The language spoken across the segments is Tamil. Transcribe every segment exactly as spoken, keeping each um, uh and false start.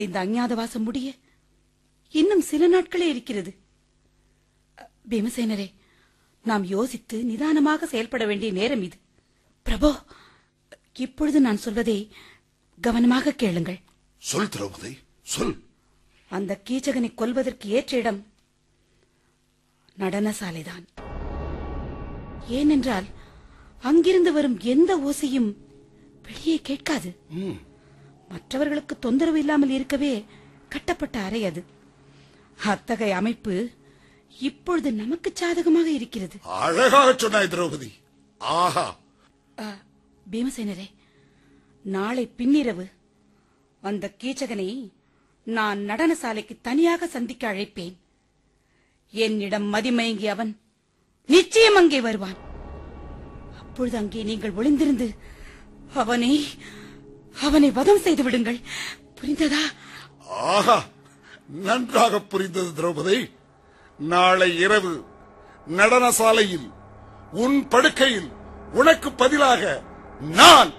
இந்த அஞ்ஞாத வாசம் முடிய இன்னும் சில நாட்களே இருக்கிறது. பீமசேனரே, நாம் யோசித்து நிதானமாக செயல்பட வேண்டிய நேரம் இது. பிரபோ, இப்பொழுது நான் சொல்வதை கவனமாக கேளுங்கள். சொல் திரௌபதி, சொல். அந்த கீச்சகனை கொல்வதற்கு ஏற்ற இடம் நடனசாலைதான். ஏனென்றால் அங்கிருந்து வரும் எந்த ஓசையும் வெளியே கேட்காது. மற்றவர்களுக்கு தொந்தரவு இல்லாமல் இருக்கவே கட்டப்பட்ட அறை அது. அத்தகைய அமைப்பு இப்பொழுது நமக்கு சாதகமாக இருக்கிறது. அழகாக சொன்னாய் திரௌபதி. ஆஹா. பீமசேனரே, நாளை பின்னிரவு அந்த கீச்சகனை நான் நடனசாலைக்கு தனியாக சந்திக்க அழைப்பேன். என்னிடம் மதிமயங்கி அவன் நிச்சயம் அங்கே வருவான். அப்பொழுது அங்கே நீங்கள் ஒளிந்திருந்து அவனை அவனை வதம் செய்து விடுங்கள். புரிந்ததா? ஆஹா, நன்றாக புரிந்தது திரௌபதி. நாளை இரவு நடனசாலையில் உன் படுக்கையில் உனக்கு பதிலாக நான்.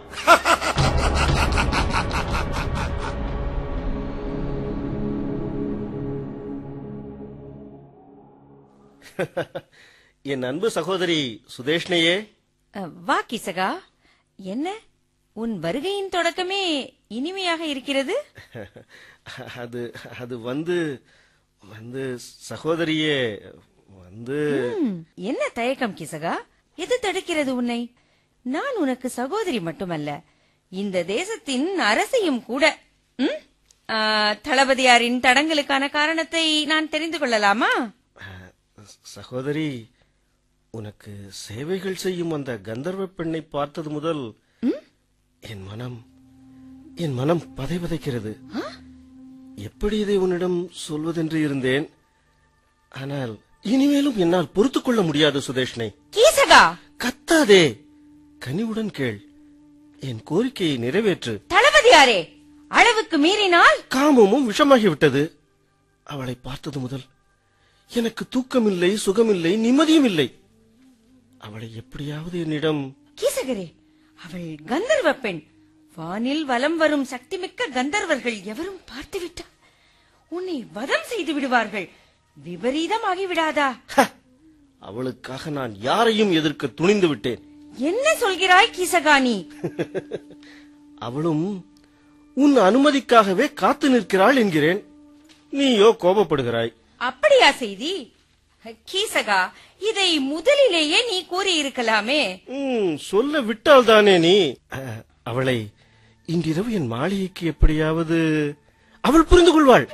என் அன்பு சகோதரி சுதேஷ்ணையே. வா கீசகா, என்ன உன் வருகையின் தொடக்கமே இனிமையாக இருக்கிறது? அது அது வந்து வந்து சகோதரியே வந்து என்ன தயக்கம் கீசகா? எது தடுக்கிறது உன்னை? நான் உனக்கு சகோதரி மட்டுமல்ல, இந்த தேசத்தின் அரசியும் கூட. தளபதியாரின் தடங்களுக்கான காரணத்தை நான் தெரிந்து கொள்ளலாமா? சகோதரி, உனக்கு சேவைகள் செய்யும் அந்த கந்தர்வ பெண்ணை பார்த்தது முதல் என் மனம் என் மனம் பதை பதைக்கிறது. எப்படி இதை உன்னிடம் சொல்வதென்று இருந்தேன். ஆனால் இனிமேலும் என்னால் பொறுத்துக் கொள்ள முடியாது சுதேஷ்னை. கீசகா, கத்தாதே, கனிவுடன் கேள். என் கோரிக்கையை நிறைவேற்று. தளபதியாரே, அளவுக்கு மீறினால் காமமும் விஷமாகிவிட்டது. அவளை பார்த்தது முதல் எனக்கு தூக்கமில்லை, சுகமில்லை, நிம்மதியும் இல்லை. அவளை எப்படியாவது என்னிடம். கீசகரே, அவள் கந்தர்வ பெண். வானில் வலம் வரும் சக்தி மிக்க கந்தர்வர்கள் எவரும் பார்த்துவிட்டால் உன்னை வதம் செய்து விடுவார்கள். விபரீதமாகி விடாதா? அவளுக்காக நான் யாரையும் எதிர்க்க துணிந்து விட்டேன். என்ன சொல்கிறாய் கீசகானி? அவளும் உன் அனுமதிக்காகவே காத்து நிற்கிறாள் என்கிறேன். நீயோ கோபப்படுகிறாய். அப்படியா செய்தி? கீசகா, இதை முதலிலேயே நீ கூறியிருக்கலாமே. சொல்ல விட்டால் தானே நீ. அவளை இன்றிரவு என் மாளிகைக்கு எப்படியாவது அவள் புரிந்து கொள்வாள்.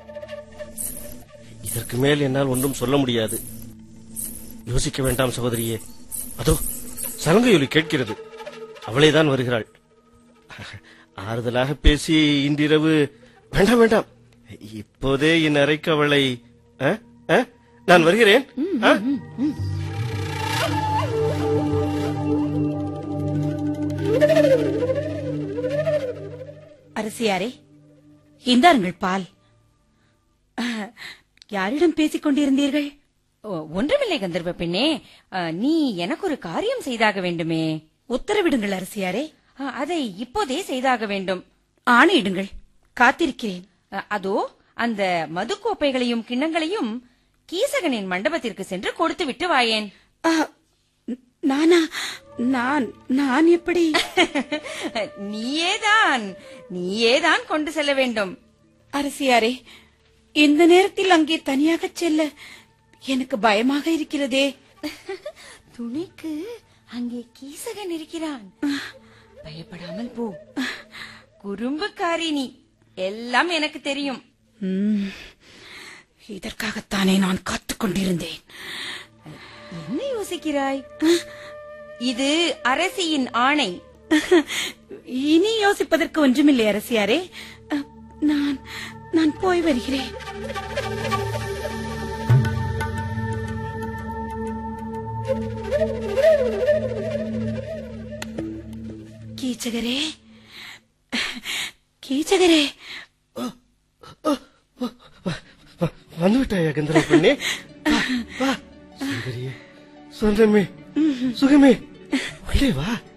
இதற்கு மேல் என்னால் ஒன்றும் சொல்ல முடியாது. யோசிக்க வேண்டாம் சகோதரியே. அதோ சலங்கையொலி கேட்கிறது. அவளேதான் வருகிறாள். ஆறுதலாக பேசி இன்றிரவு. வேண்டாம் வேண்டாம், இப்போதே என் அறைக்கு அவளை. நான் வருகிறேன். அரசியாரே, இந்தாருங்கள் பால். யாரிடம் பேசிக் கொண்டிருந்தீர்கள்? ஒன்றுமில்லை கந்தர்வ பெண்ணே, நீ எனக்கு ஒரு காரியம் செய்தாக வேண்டுமே. உத்தரவிடுங்கள் அரசியாரே. அதை இப்போதே செய்தாக வேண்டும். ஆணையிடுங்கள், காத்திருக்கிறேன். அதோ அந்த மதுக்கோப்பைகளையும் கிண்ணங்களையும் கீசகனின் மண்டபத்திற்கு சென்று கொடுத்து விட்டு வாயேன். நானா? நான் நான் எப்படி? நீயேதான் நீயேதான் கொண்டு செல்ல வேண்டும். அரசியாரே, இந்த நேரத்தில் அங்கே தனியாக செல்ல எனக்கு பயமாக இருக்கிறதே. துணிக்கு அங்கே கீசகன் இருக்கிறான். பயப்படாமல் போ. குறும்புக்காரி நீ. எல்லாம் எனக்கு தெரியும். இதற்காகத்தானே நான் காத்துக் கொண்டிருந்தேன். என்ன யோசிக்கிறாய்? இது அரசியின் ஆணை. இனி யோசிப்பதற்கு ஒன்றுமில்லை அரசியாரே. நான் நான் போய் வருகிறேன். கீச்சகரே, கீச்சகரே, வந்துவிட்டாயா கந்தர்வ பெண்ணே? சுந்தரியே, சொந்தமே, சுகமே, உள்ளே வா.